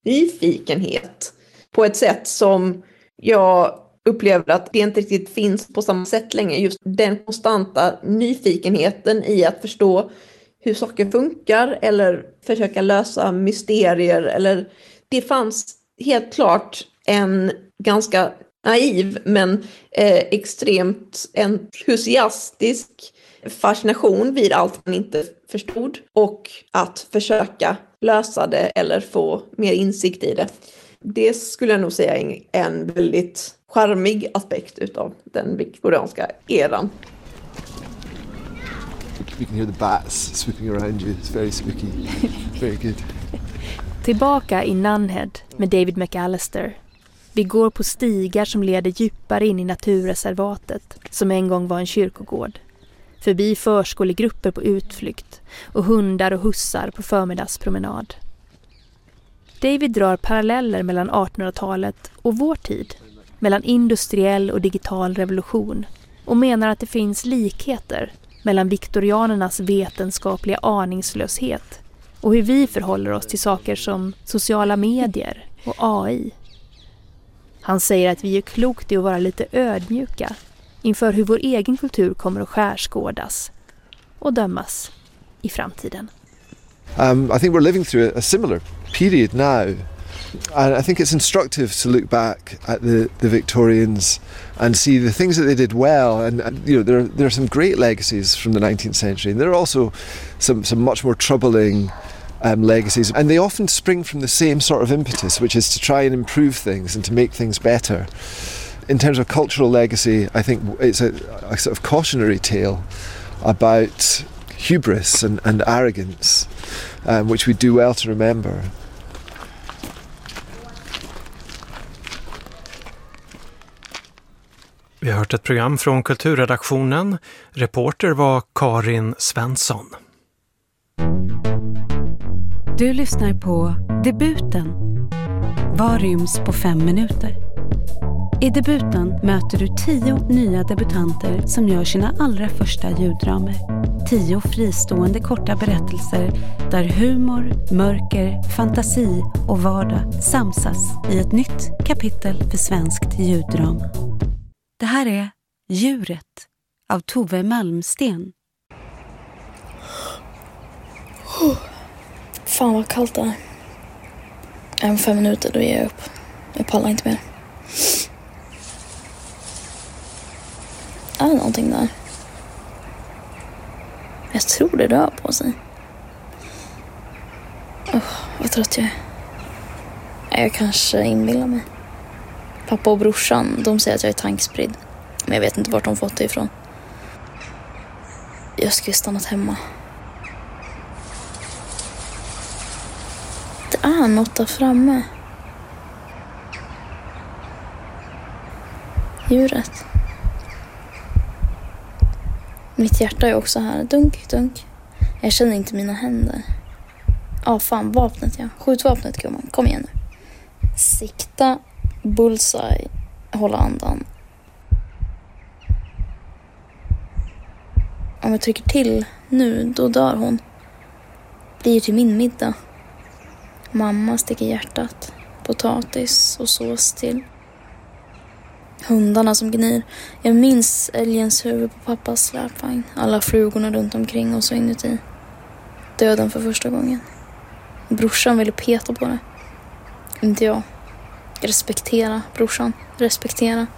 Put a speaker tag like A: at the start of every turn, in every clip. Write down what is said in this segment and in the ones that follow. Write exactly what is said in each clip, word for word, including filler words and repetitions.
A: nyfikenhet på ett sätt som jag upplever att det inte riktigt finns på samma sätt längre. Just den konstanta nyfikenheten i att förstå hur saker funkar eller försöka lösa mysterier. Eller det fanns helt klart en ganska naiv men eh, extremt entusiastisk fascination vid allt man inte förstod och att försöka lösa det eller få mer insikt i det. Det skulle jag nog säga är en väldigt charmig aspekt utav den viktorianska eran.
B: You can hear the bats swooping around you. It's very spooky. Very good.
C: Tillbaka i Nunhead med David McAllister. Vi går på stigar som leder djupare in i naturreservatet, som en gång var en kyrkogård. Förbi förskolegrupper på utflykt och hundar och hussar på förmiddagspromenad. David drar paralleller mellan artonhundratalet och vår tid, mellan industriell och digital revolution, och menar att det finns likheter mellan viktorianernas vetenskapliga aningslöshet och hur vi förhåller oss till saker som sociala medier och A I. Han säger att vi är klokt i att vara lite ödmjuka inför hur vår egen kultur kommer att skärskådas och dömas i framtiden.
B: Um, I think we're living through a similar period now, and I think it's instructive to look back at the, the Victorians and see the things that they did well. And, and you know, there there are some great legacies from the nineteenth century, and there are also some some much more troubling um, legacies. And they often spring from the same sort of impetus, which is to try and improve things and to make things better. In terms of cultural legacy, I think it's a, a sort of cautionary tale about hubris and, and arrogance, um, which we do well to remember.
D: Vi har hört ett program från kulturredaktionen. Reporter var Karin Svensson.
E: Du lyssnar på Debuten. Vad ryms på fem minuter? I Debuten möter du tio nya debutanter som gör sina allra första ljuddramer. Tio fristående korta berättelser där humor, mörker, fantasi och vardag samsas i ett nytt kapitel för svenskt ljuddrama. Det här är Djuret av Tove Malmsten.
F: Oh, fan vad kallt det är. Även fem minuter då ger jag upp. Jag pallar inte mer. Är det någonting där? Jag tror det rör på sig. Oh, vad trött jag är. Jag kanske inbillar mig. Pappa och brorsan, de säger att jag är tankspridd. Men jag vet inte vart de fått det ifrån. Jag skulle stannat hemma. Det är något där framme. Djuret. Mitt hjärta är också här. Dunk, dunk. Jag känner inte mina händer. Ja, ah, fan, vapnet, ja. Skjutvapnet, gumman. Kom igen nu. Sikta. Bullseye. Hålla andan. Om jag trycker till nu, då dör hon. Blir till min middag. Mamma sticker hjärtat. Potatis och sås till. Hundarna som gnir. Jag minns älgens huvud på pappas släpvagn. Alla flugorna runt omkring och så inuti. Döden för första gången. Brorsan ville peta på det. Inte jag. Respektera, brorsan. Respektera.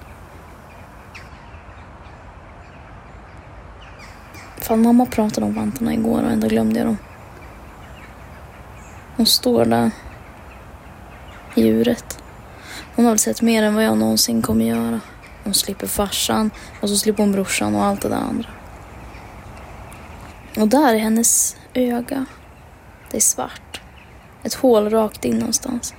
F: Fan, mamma pratade om vantarna igår och ändå glömde jag dem. Hon står där. Djuret. Hon har väl sett mer än vad jag någonsin kommer göra. Hon slipper farsan och så slipper hon brorsan och allt det där andra. Och där är hennes öga. Det är svart. Ett hål rakt in någonstans.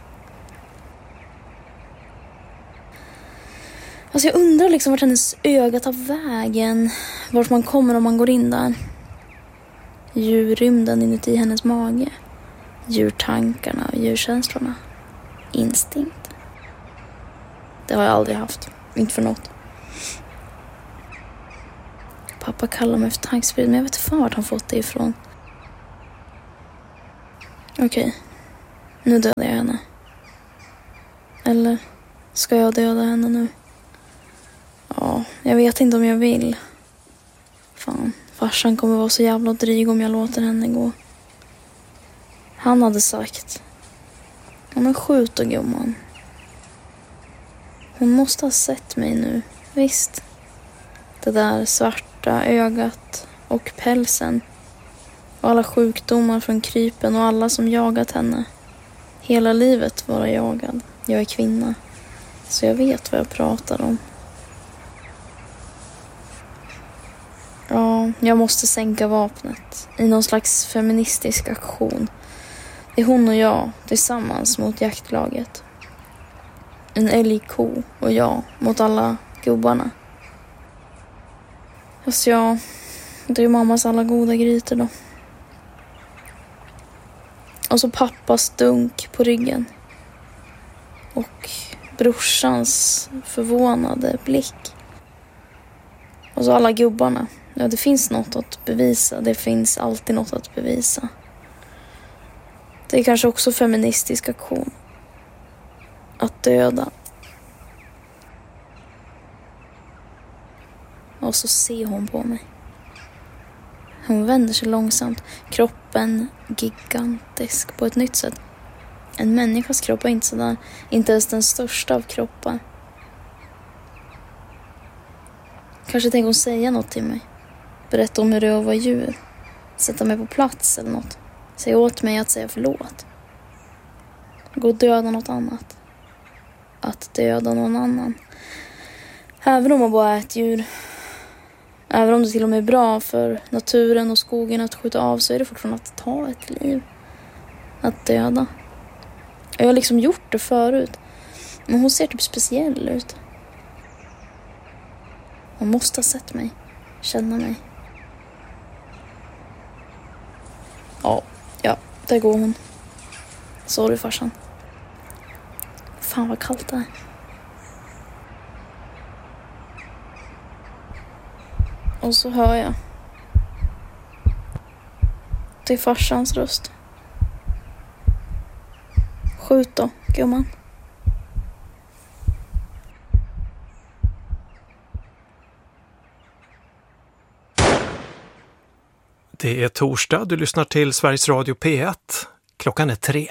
F: Alltså jag undrar liksom vart hennes öga tar vägen. Vart man kommer om man går in där. Djurrymden inuti hennes mage. Djurtankarna och djurkänslorna. Instinkt. Det har jag aldrig haft. Inte för något. Pappa kallar mig för tankspridd, men jag vet inte fan vart han fått det ifrån. Okej. Nu dödar jag henne. Eller ska jag döda henne nu? Ja, jag vet inte om jag vill. Fan, farsan kommer vara så jävla dryg om jag låter henne gå. Han hade sagt: ja men skjut då, gumman. Hon måste ha sett mig nu, visst. Det där svarta ögat och pälsen. Och alla sjukdomar från krypen och alla som jagat henne. Hela livet vara jagad. Jag är kvinna, så jag vet vad jag pratar om. Ja, jag måste sänka vapnet i någon slags feministisk aktion. Det är hon och jag tillsammans mot jaktlaget. En älgko och jag mot alla gubbarna. Fast ja, det är mammas alla goda grytor då. Och så pappas dunk på ryggen. Och brorsans förvånade blick. Och så alla gubbarna. Ja, det finns något att bevisa. Det finns alltid något att bevisa. Det är kanske också feministisk aktion. Att döda. Och så ser hon på mig. Hon vänder sig långsamt. Kroppen gigantisk på ett nytt sätt. En människas kropp är inte sådär. Inte ens den största av kroppar. Kanske tänker hon säga något till mig. Berätta om hur det är att vara djur. Sätta mig på plats eller något. Säga åt mig att säga förlåt. Gå och döda något annat. Att döda någon annan. Även om man bara är ett djur. Även om det till och med är bra för naturen och skogen att skjuta av, så är det fortfarande att ta ett liv. Att döda. Jag har liksom gjort det förut. Men hon ser typ speciell ut. Hon måste ha sett mig. Känna mig. Ja, ja, där går hon. Sorry farsan. Fan vad kallt det är. Och så hör jag. Det är farsans röst. Skjut då, gumman.
D: Det är torsdag, du lyssnar till Sveriges Radio P ett. Klockan är tre.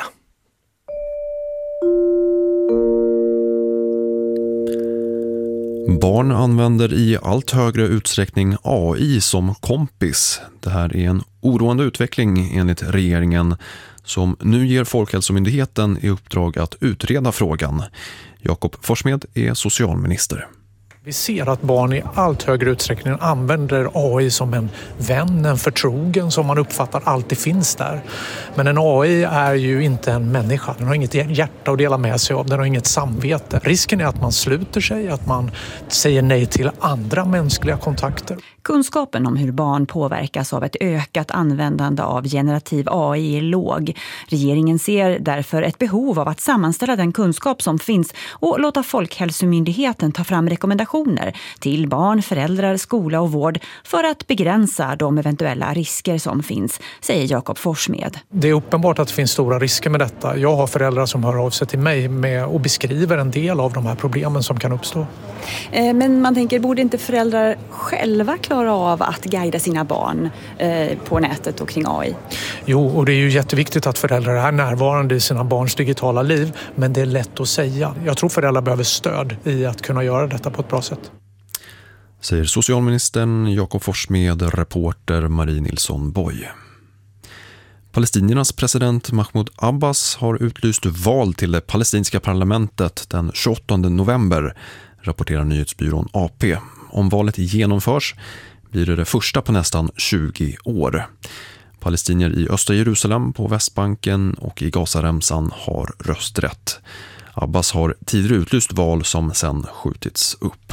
G: Barn använder i allt högre utsträckning A I som kompis. Det här är en oroande utveckling enligt regeringen som nu ger Folkhälsomyndigheten i uppdrag att utreda frågan. Jakob Forssmed är socialminister.
H: Vi ser att barn i allt högre utsträckning använder A I som en vän, en förtrogen som man uppfattar alltid finns där. Men en A I är ju inte en människa. Den har inget hjärta att dela med sig av, den har inget samvete. Risken är att man sluter sig, att man säger nej till andra mänskliga kontakter.
I: Kunskapen om hur barn påverkas av ett ökat användande av generativ A I är låg. Regeringen ser därför ett behov av att sammanställa den kunskap som finns och låta Folkhälsomyndigheten ta fram rekommendationer till barn, föräldrar, skola och vård för att begränsa de eventuella risker som finns, säger Jakob Forssmed.
H: Det är uppenbart att det finns stora risker med detta. Jag har föräldrar som hör av sig till mig med och beskriver en del av de här problemen som kan uppstå.
I: Men man tänker, borde inte föräldrar själva klara av att guida sina barn eh, på nätet och kring A I?
H: Jo, och det är ju jätteviktigt att föräldrar är närvarande i sina barns digitala liv, men det är lätt att säga. Jag tror föräldrar behöver stöd i att kunna göra detta på ett bra sätt.
G: Säger socialministern Jakob Forssmed, reporter Marie Nilsson Boy. Palestiniernas president Mahmoud Abbas har utlyst val till det palestinska parlamentet den tjugoåttonde november, rapporterar nyhetsbyrån A P. Om valet genomförs blir det det första på nästan tjugo år. Palestinier i östra Jerusalem, på Västbanken och i Gazaremsan har rösträtt. Abbas har tidigare utlyst val som sedan skjutits upp.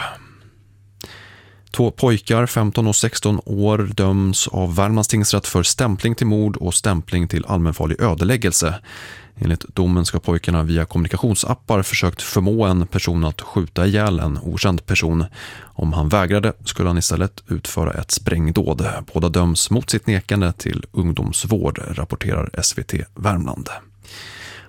G: Två pojkar, femton och sexton år, döms av Värmlands tingsrätt för stämpling till mord och stämpling till allmänfarlig ödeläggelse. Enligt domen ska pojkarna via kommunikationsappar försökt förmå en person att skjuta ihjäl en okänd person. Om han vägrade skulle han istället utföra ett sprängdåd. Båda döms mot sitt nekande till ungdomsvård, rapporterar S V T Värmland.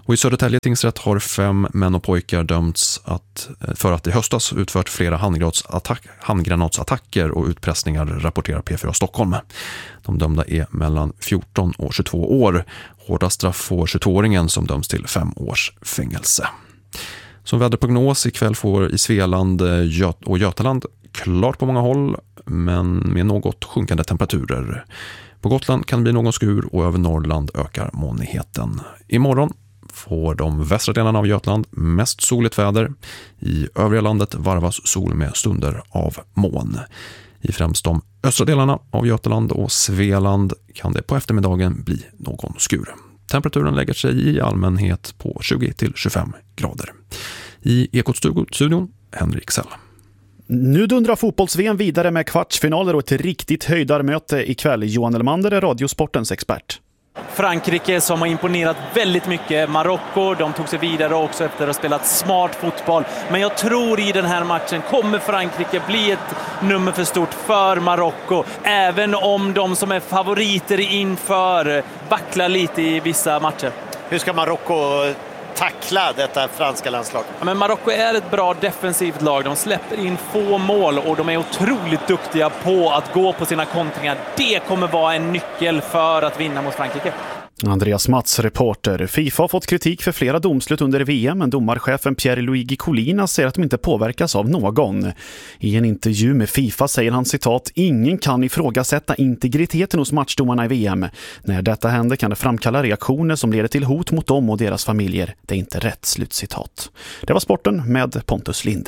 G: Och i Södertälje tingsrätt har fem män och pojkar dömts att, för att i höstas utfört flera handgranatsattack, handgranatsattacker och utpressningar, rapporterar P fyra Stockholm. De dömda är mellan fjorton och tjugotvå år. Hårda straff får tjugotvååringen som döms till fem års fängelse. Som väderprognos ikväll får i Svealand och Götaland klart på många håll, men med något sjunkande temperaturer. På Gotland kan det bli någon skur och över Norrland ökar molnigheten. Imorgon får de västra delarna av Götaland mest soligt väder. I övriga landet varvas sol med stunder av moln. I främst de östra delarna av Götaland och Svealand kan det på eftermiddagen bli någon skur. Temperaturen lägger sig i allmänhet på tjugo till tjugofem grader. I Ekot-studion, Henrik Sell.
J: Nu dundrar fotbolls-V M vidare med kvartsfinaler och ett riktigt höjdarmöte ikväll. Johan Elmander är Radiosportens expert.
K: Frankrike som har imponerat väldigt mycket. Marocko, de tog sig vidare också efter att ha spelat smart fotboll. Men jag tror i den här matchen kommer Frankrike bli ett nummer för stort för Marocko. Även om de som är favoriter inför vacklar lite i vissa matcher.
L: Hur ska Marocko tackla detta franska landslag?
K: Ja, men Marocko är ett bra defensivt lag. De släpper in få mål och de är otroligt duktiga på att gå på sina kontringar. Det kommer vara en nyckel för att vinna mot Frankrike.
J: Andreas Mats, reporter. FIFA har fått kritik för flera domslut under V M, men domarchefen Pierre-Luigi Collina säger att de inte påverkas av någon. I en intervju med FIFA säger han citat: ingen kan ifrågasätta integriteten hos matchdomarna i V M. När detta händer kan det framkalla reaktioner som leder till hot mot dem och deras familjer. Det är inte rätt, slutcitat. Det var sporten med Pontus Lind.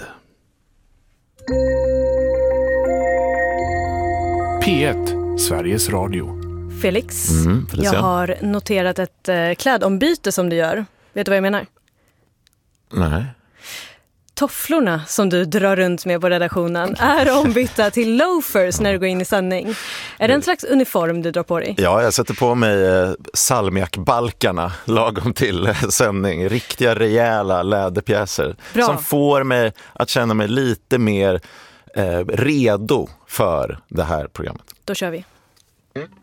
M: P ett, Sveriges Radio.
N: Felix,
M: mm,
N: jag har noterat ett eh, klädombyte som du gör. Vet du vad jag menar?
M: Nej.
N: Tofflorna som du drar runt med på redaktionen är ombytta till loafers när du går in i sändning. Är det en slags uniform du drar på dig?
M: Ja, jag sätter på mig eh, salmiakbalkarna lagom till eh, sändning. Riktiga, rejäla läderpjäser.
N: Bra.
M: Som får mig att känna mig lite mer eh, redo för det här programmet.
N: Då kör vi. Mm.